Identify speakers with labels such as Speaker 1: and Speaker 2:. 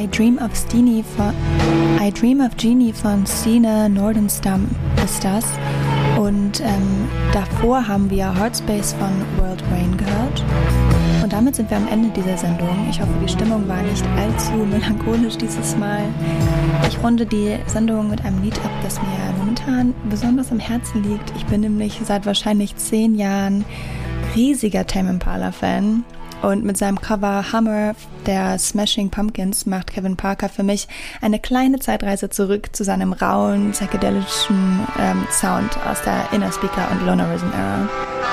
Speaker 1: I Dream of Jeannie von Stine Nordenstam ist das. Und davor haben wir Heartspace von World Rain gehört. Und damit sind wir am Ende dieser Sendung. Ich hoffe, die Stimmung war nicht allzu melancholisch dieses Mal. Ich runde die Sendung mit einem Lied ab, das mir momentan besonders am Herzen liegt. Ich bin nämlich seit wahrscheinlich 10 Jahren riesiger Tame Impala-Fan. Und mit seinem Cover Hummer der Smashing Pumpkins macht Kevin Parker für mich eine kleine Zeitreise zurück zu seinem rauen, psychedelischen Sound aus der Inner Speaker und Lonerism Era.